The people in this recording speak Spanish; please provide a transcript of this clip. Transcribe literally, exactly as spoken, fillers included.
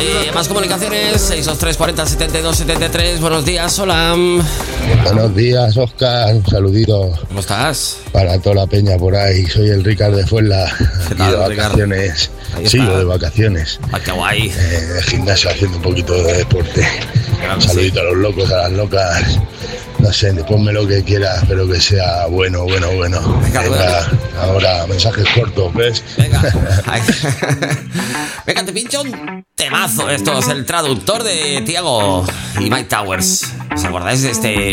Eh, más comunicaciones, seis dos tres cuarenta setenta y dos setenta y tres. Buenos días, hola. Buenos días, Óscar. Un saludito. ¿Cómo estás? Para toda la peña por ahí. Soy el Ricardo de Fuenla. ¿Qué Y tal, de vacaciones. Ahí Sigo está. de vacaciones. Ah, qué guay. Eh, de gimnasio haciendo un poquito de deporte. Claro Un que saludito sí. a los locos, a las locas. No sé, ponme lo que quieras, pero que sea bueno, bueno, bueno. Venga, Venga, ahora mensajes cortos, ¿ves? Venga. Ay. Venga, te pincho un temazo. Esto es el traductor de Tiago y Mike Towers. ¿Os acordáis de este